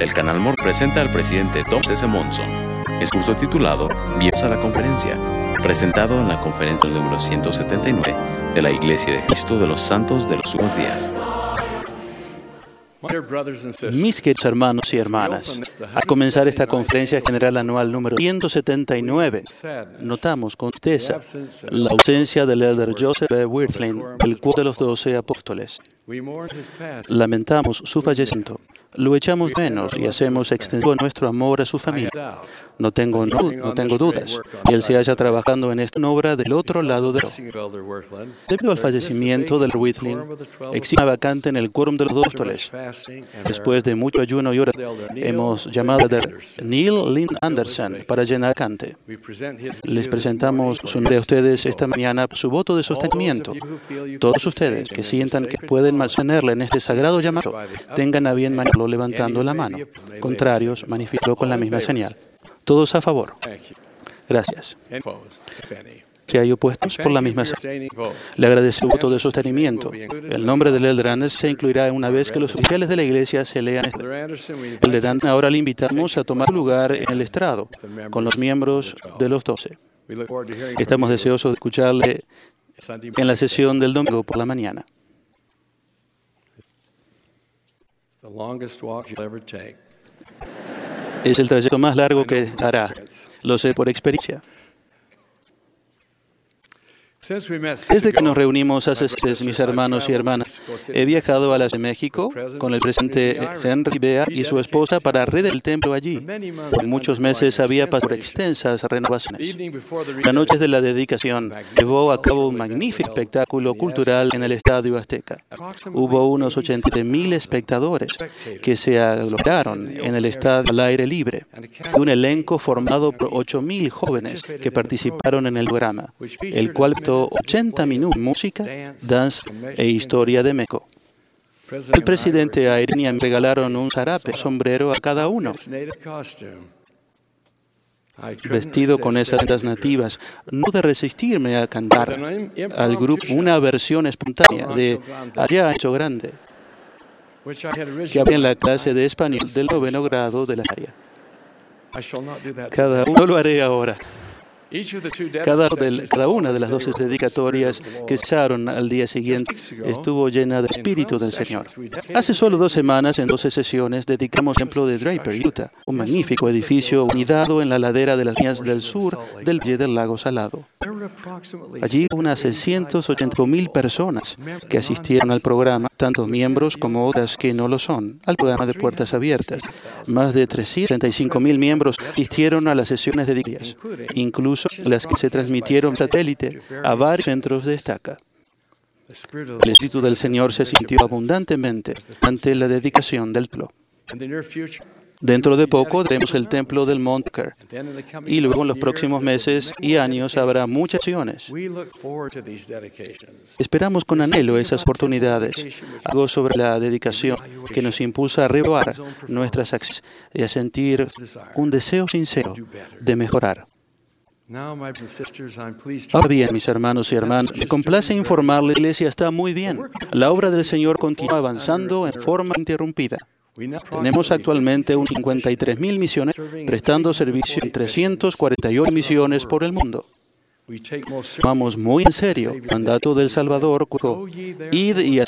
El Canal More presenta al presidente Thomas S. Monson. Discurso titulado Bienvenidos a la conferencia, presentado en la conferencia número 179 de la Iglesia de Cristo de los Santos de los Últimos Días. Mis queridos hermanos y hermanas, al comenzar esta conferencia general anual número 179, notamos con tristeza la ausencia del elder Joseph B. Wirthlin, el cuarto de los 12 apóstoles. Lamentamos su fallecimiento, lo echamos menos y hacemos extensivo nuestro amor a su familia. No tengo dudas que él se haya trabajando en esta obra del otro lado del Debido al fallecimiento del Wirthlin, existe una vacante en el quórum de los apóstoles. Después de mucho ayuno y oración, hemos llamado a Neil Lynn Anderson para llenar la vacante. Les presentamos su nombre a ustedes esta mañana su voto de sostenimiento. Todos ustedes que sientan que pueden mantenerle en este sagrado llamado, tengan a bien mantenerlo levantando la mano. Contrarios, manifiéstalo con la misma señal. Todos a favor. Gracias. Si hay opuestos, por la misma señal. Le agradezco el voto de sostenimiento. El nombre del elder Anderson se incluirá una vez que los oficiales de la iglesia se lean. Elder Anderson, ahora le invitamos a tomar lugar en el estrado con los miembros de los 12. Estamos deseosos de escucharle en la sesión del domingo por la mañana. Es el trayecto más largo que hará. Lo sé por experiencia. Desde que nos reunimos hace meses, mis hermanos y hermanas, he viajado a la Ciudad de México con el presidente Henry Bea y su esposa para rededicar el templo allí. Por muchos meses había pasado por extensas renovaciones. La noche de la dedicación llevó a cabo un magnífico espectáculo cultural en el Estadio Azteca. Hubo unos 80,000 espectadores que se aglomeраron en el estadio al aire libre. Un elenco formado por 8,000 jóvenes que participaron en el programa, el cual 80 minutos de música, danza e historia de México. El presidente e Irenia me regalaron un zarape, sombrero a cada uno. Vestido con esas prendas nativas, no pude resistirme a cantar al grupo una versión espontánea de Allá Hecho Grande, que había en la clase de español del 9º grado de la área. No lo haré ahora. Cada una de las 12 dedicatorias que cesaron al día siguiente estuvo llena del Espíritu del Señor. Hace solo 2 semanas, en 12 sesiones, dedicamos el templo de Draper, Utah, un magnífico edificio unidado en la ladera de las líneas del sur del Valle del Lago Salado. Allí hubo unas 680,000 personas que asistieron al programa, tanto miembros como otras que no lo son, al programa de Puertas Abiertas. Más de 335,000 miembros asistieron a las sesiones dedicatorias, incluso las que se transmitieron satélite a varios centros de estaca. El Espíritu del Señor se sintió abundantemente ante la dedicación del templo. Dentro de poco tenemos el templo del Mount Carmel, y luego en los próximos meses y años habrá muchas acciones. Esperamos con anhelo esas oportunidades, algo sobre la dedicación que nos impulsa a renovar nuestras acciones y a sentir un deseo sincero de mejorar. Ahora bien, mis hermanos y hermanas, me complace informarles que la iglesia está muy bien. La obra del Señor continúa avanzando en forma interrumpida. Tenemos actualmente unos 53,000 misioneros prestando servicio en 348 misiones por el mundo. Tomamos muy en serio el mandato del Salvador, id y